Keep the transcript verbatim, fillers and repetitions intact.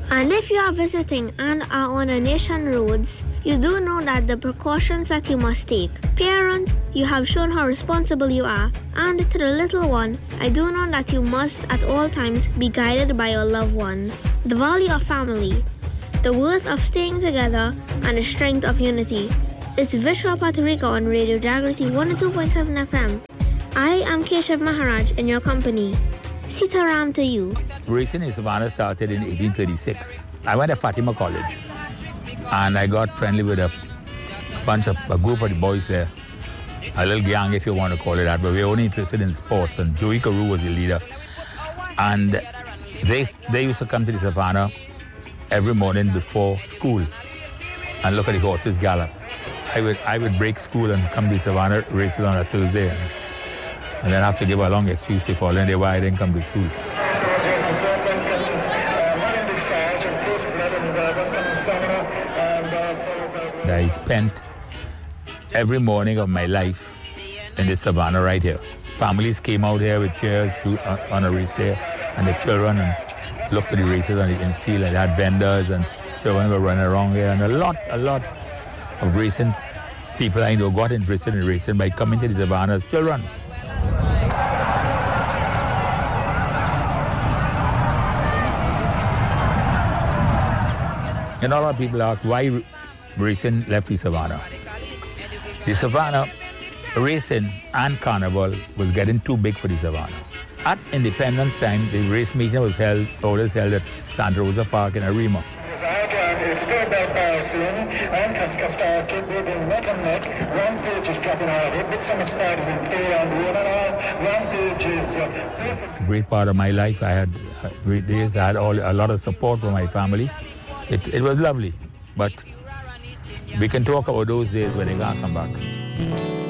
And if you are visiting and are on the nation roads, you do know that the precautions that you must take. Parent, you have shown how responsible you are. And to the little one, I do know that you must at all times be guided by your loved one. The value of family, the worth of staying together, and the strength of unity. It's Vishwa Puerto Rico on Radio Jagrati one oh two point seven F M. I am Keshav Maharaj in your company. Sitaram to you. Racing in Savannah started in eighteen thirty-six. I went to Fatima College and I got friendly with a bunch of, a group of the boys there. A little gang, if you want to call it that, but we were only interested in sports, and Joey Carew was the leader. And they they used to come to the Savannah every morning before school and look at the horses gallop. I would I would break school and come to the Savannah races on a Thursday, and, and then have to give a long excuse the following day why I didn't come to school. I spent every morning of my life in the Savannah right here. Families came out here with chairs to, uh, on a race there, and the children and looked at the races on the infield, and they had vendors and children were running around here, and a lot, a lot of racing people I know got interested in racing by coming to the Savannah as children. And a lot of people ask why racing left the Savannah. The Savannah racing and carnival was getting too big for the Savannah. At Independence time, the race meeting was held, always held at Santa Rosa Park in Arima. A great part of my life, I had great days. I had all, a lot of support from my family. It, it was lovely, but we can talk about those days when they can't come back.